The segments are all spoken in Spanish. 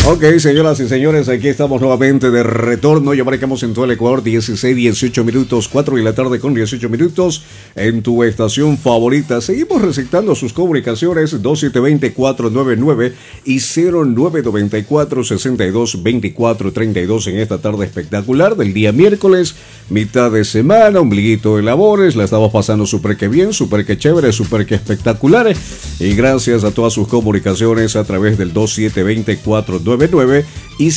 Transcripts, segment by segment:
Ok, señoras y señores, aquí estamos nuevamente de retorno. Ya marcamos en todo el Ecuador 16, 18 minutos, 4 de la tarde con 18 minutos en tu estación favorita. Seguimos recitando sus comunicaciones 2720-499 y 0994-622432 en esta tarde espectacular del día miércoles, mitad de semana, ombliguito de labores. La estamos pasando súper que bien, súper que chévere, súper que espectacular. Y gracias a todas sus comunicaciones a través del 2720-499 y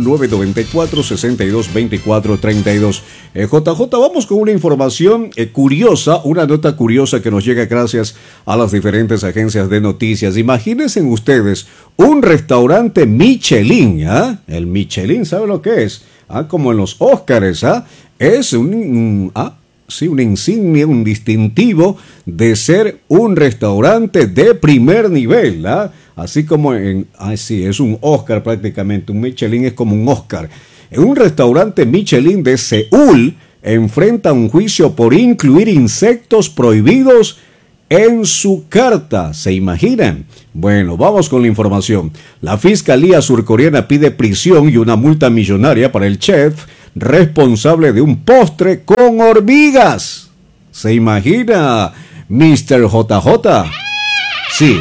0994-622432. JJ, vamos con una información curiosa, una nota curiosa que nos llega gracias a las diferentes agencias de noticias. Imagínense ustedes un restaurante Michelin, el Michelin, ¿sabe lo que es? Como en los Óscares, es una insignia, un distintivo de ser un restaurante de primer nivel, así como es un Oscar prácticamente, un Michelin es como un Oscar. Un restaurante Michelin de Seúl enfrenta un juicio por incluir insectos prohibidos en su carta. ¿Se imaginan? Bueno, vamos con la información. La Fiscalía surcoreana pide prisión y una multa millonaria para el chef responsable de un postre con hormigas. ¿Se imagina, Mr. JJ? Sí.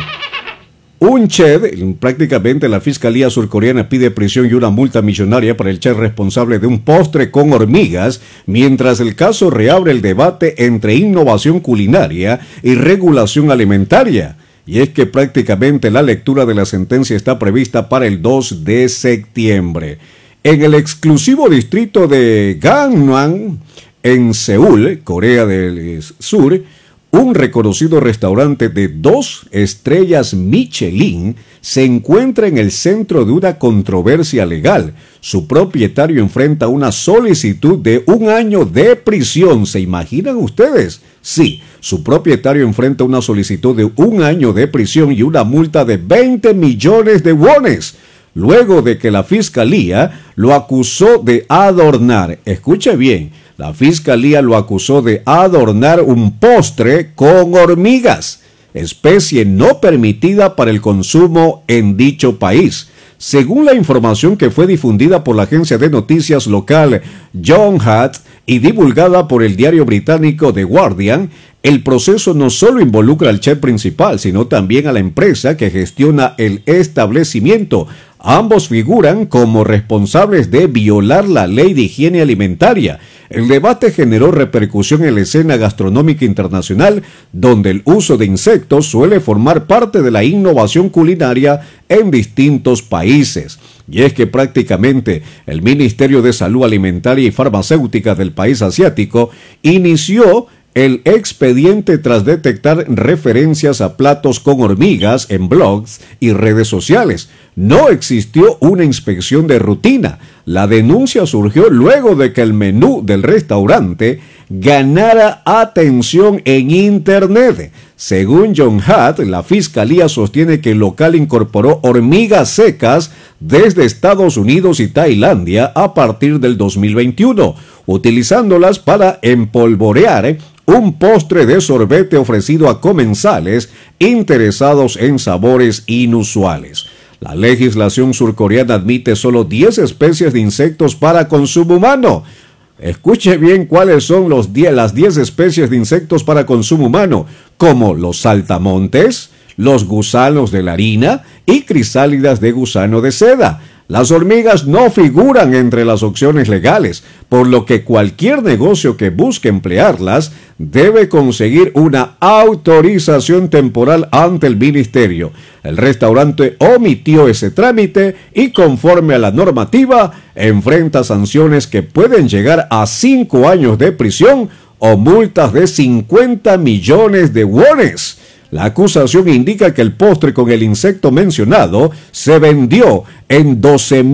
Un chef, prácticamente la Fiscalía surcoreana pide prisión y una multa millonaria para el chef responsable de un postre con hormigas, mientras el caso reabre el debate entre innovación culinaria y regulación alimentaria. Y es que prácticamente la lectura de la sentencia está prevista para el 2 de septiembre. En el exclusivo distrito de Gangwon, en Seúl, Corea del Sur, un reconocido restaurante de 2 estrellas Michelin se encuentra en el centro de una controversia legal. Su propietario enfrenta una solicitud de 1 año de prisión. ¿Se imaginan ustedes? Sí, su propietario enfrenta una solicitud de 1 año de prisión y una multa de 20 millones de wones, luego de que la fiscalía lo acusó de adornar. Escuche bien. La fiscalía lo acusó de adornar un postre con hormigas, especie no permitida para el consumo en dicho país. Según la información que fue difundida por la agencia de noticias local Yonhap y divulgada por el diario británico The Guardian, el proceso no solo involucra al chef principal, sino también a la empresa que gestiona el establecimiento. Ambos figuran como responsables de violar la ley de higiene alimentaria. El debate generó repercusión en la escena gastronómica internacional, donde el uso de insectos suele formar parte de la innovación culinaria en distintos países. Y es que prácticamente el Ministerio de Salud Alimentaria y Farmacéutica del país asiático inició el expediente tras detectar referencias a platos con hormigas en blogs y redes sociales. No existió una inspección de rutina. La denuncia surgió luego de que el menú del restaurante ganara atención en Internet. Según Yonhap, la fiscalía sostiene que el local incorporó hormigas secas desde Estados Unidos y Tailandia a partir del 2021, utilizándolas para empolvorear un postre de sorbete ofrecido a comensales interesados en sabores inusuales. La legislación surcoreana admite solo 10 especies de insectos para consumo humano. Escuche bien cuáles son las 10 especies de insectos para consumo humano, como los saltamontes, los gusanos de la harina y crisálidas de gusano de seda. Las hormigas no figuran entre las opciones legales, por lo que cualquier negocio que busque emplearlas debe conseguir una autorización temporal ante el ministerio. El restaurante omitió ese trámite y, conforme a la normativa, enfrenta sanciones que pueden llegar a 5 años de prisión o multas de 50 millones de wones. La acusación indica que el postre con el insecto mencionado se vendió en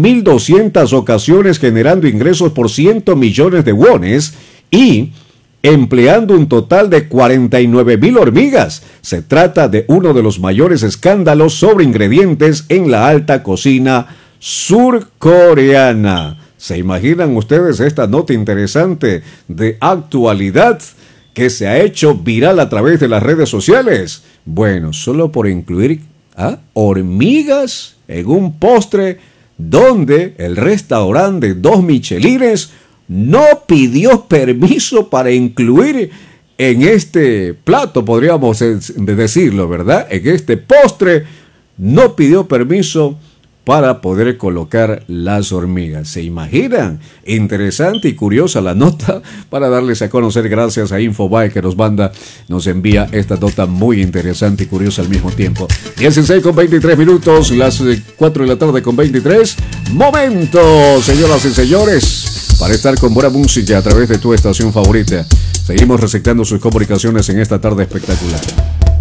12.200 ocasiones, generando ingresos por 100 millones de wones y empleando un total de 49.000 hormigas. Se trata de uno de los mayores escándalos sobre ingredientes en la alta cocina surcoreana. ¿Se imaginan ustedes esta nota interesante de actualidad que se ha hecho viral a través de las redes sociales? Bueno, solo por incluir hormigas en un postre donde el restaurante Dos Michelines no pidió permiso para incluir en este plato, podríamos decirlo, ¿verdad? En este postre, no pidió permiso para poder colocar las hormigas. ¿Se imaginan? Interesante y curiosa la nota para darles a conocer gracias a Infobae que nos envía esta nota muy interesante y curiosa al mismo tiempo. 16:23, las 4 de la tarde con 23. Momento, señoras y señores, para estar con buena música a través de tu estación favorita. Seguimos receptando sus comunicaciones en esta tarde espectacular.